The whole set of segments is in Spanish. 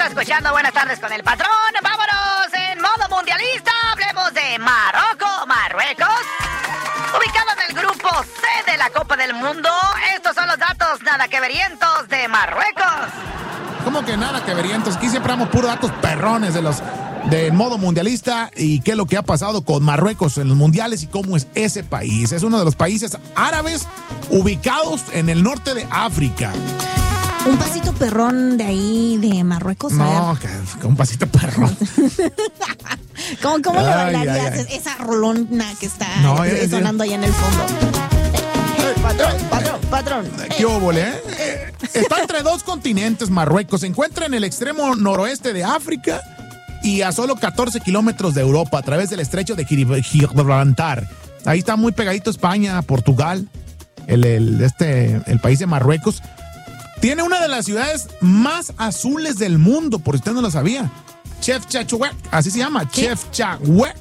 escuchando Buenas tardes con el patrón. Vámonos en modo mundialista. Hablemos de Marruecos. Ubicado en el grupo C de la Copa del Mundo. Estos son los datos nada que verientos de Marruecos. ¿Cómo que nada que verientos? Aquí siempre damos puros datos perrones del modo mundialista y qué es lo que ha pasado con Marruecos en los mundiales y cómo es ese país. Es uno de los países árabes ubicados en el norte de África. Un pasito perrón de ahí, de Marruecos. No, que un pasito perrón. ¿Cómo le bailarías esa rolona que está sonando allá en el fondo? Patrón. ¿Qué óvole, eh? Está entre dos continentes, Marruecos. Se encuentra en el extremo noroeste de África y a solo 14 kilómetros de Europa, a través del estrecho de Gibraltar. Ahí está muy pegadito España, Portugal, el país de Marruecos. Tiene una de las ciudades más azules del mundo, por si usted no lo sabía. Chefchaouen, así se llama. Chefchaouen.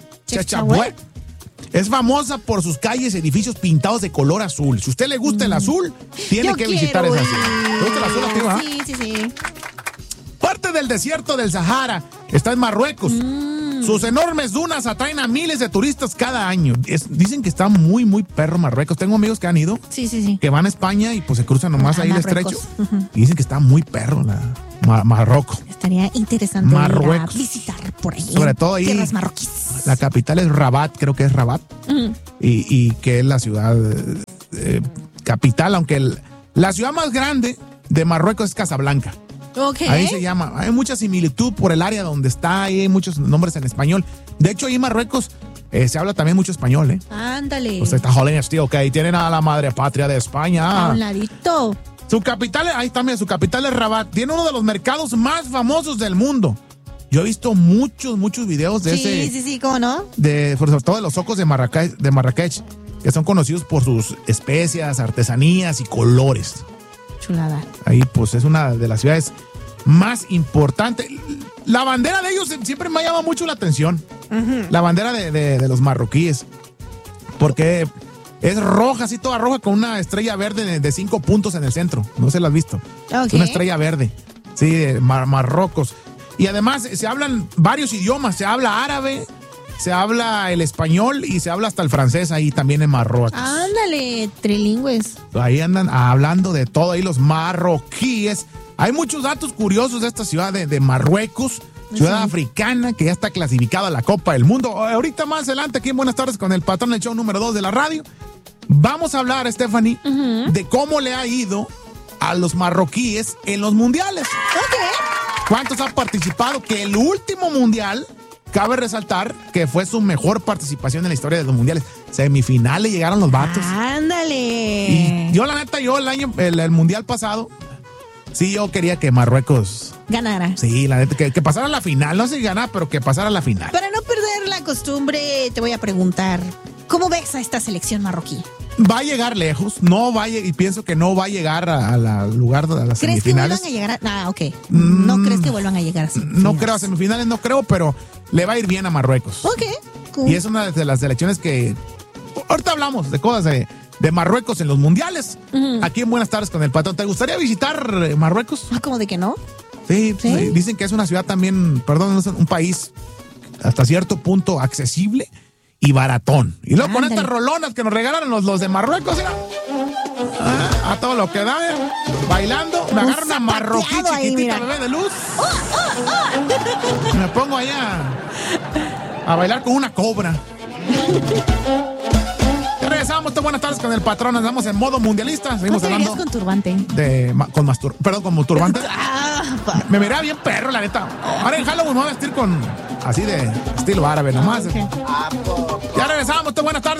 Es famosa por sus calles y edificios pintados de color azul. Si a usted le gusta el azul, tiene que visitar esa ciudad. ¿Le gusta el azul a ti, va? Sí. Parte del desierto del Sahara está en Marruecos. Sus enormes dunas atraen a miles de turistas cada año. Dicen que está muy, muy perro Marruecos. Tengo amigos que han ido. Sí. Que van a España y pues se cruzan nomás ahí el estrecho. Y dicen que está muy perro Marruecos. Estaría interesante Marruecos. ir a visitar por ahí. Sobre todo ahí. Tierras marroquíes. La capital es Rabat, creo que es Rabat. Y que es la ciudad capital, aunque la ciudad más grande de Marruecos es Casablanca. Okay. Ahí se llama. Hay mucha similitud por el área donde está. Ahí hay muchos nombres en español. De hecho, ahí en Marruecos se habla también mucho español, ¿eh? Ándale. Usted está jolín, tío, que ahí tienen a la madre patria de España. A un ladito. Su capital, ahí también, su capital es Rabat. Tiene uno de los mercados más famosos del mundo. Yo he visto muchos videos de ese. Sí, ¿cómo no? Sobre todo de los zocos de Marrakech, que son conocidos por sus especias, artesanías y colores. Chulada. Ahí pues es una de las ciudades más importantes. La bandera de ellos siempre me llama mucho la atención. La bandera de los marroquíes. Porque es roja, así toda roja, con una estrella verde de 5 puntos en el centro. No se la has visto. Okay. Es una estrella verde. Sí, de Marruecos. Y además se hablan varios idiomas. Se habla árabe, se habla el español y se habla hasta el francés ahí también en Marruecos. Ándale, trilingües. Ahí andan hablando de todo, ahí los marroquíes. Hay muchos datos curiosos de esta ciudad de Marruecos, ciudad africana que ya está clasificada a la Copa del Mundo. Ahorita más adelante, aquí en Buenas tardes con el patrón del show número 2 de la radio, vamos a hablar, Stephanie, de cómo le ha ido a los marroquíes en los mundiales. ¿Cuántos han participado? Que el último mundial, cabe resaltar que fue su mejor participación en la historia de los mundiales. Semifinales llegaron los vatos. Ándale. Y yo, la neta, el mundial pasado, sí, yo quería que Marruecos ganara. Sí, la neta, que pasara a la final. No sé si ganara, pero que pasara a la final. Para no perder la costumbre, te voy a preguntar, ¿cómo ves a esta selección marroquí? Va a llegar lejos, y pienso que no va a llegar a las ¿Crees semifinales. que vuelvan a llegar ok. ¿No crees que vuelvan a llegar así? No creo, a semifinales no creo, pero le va a ir bien a Marruecos. Ok, cool. Y es una de las selecciones que... Ahorita hablamos de cosas de Marruecos en los mundiales. Aquí en Buenas tardes con el patrón. ¿Te gustaría visitar Marruecos? ¿Cómo de que no? Sí, dicen que es una ciudad también, un país hasta cierto punto accesible y baratón. Y luego con estas rolonas que nos regalaron los de Marruecos, ¿sí? A todo lo que da, bailando. Me agarro una marroquí chiquitita, bebé de luz. Me pongo allá a bailar con una cobra. Ya regresamos, buenas tardes con el patrón. Andamos en modo mundialista. Seguimos hablando con turbante. Como turbante. Me miraba bien perro, la neta. Ahora en Halloween me voy a vestir así de estilo árabe nomás. Ya regresamos, buenas tardes.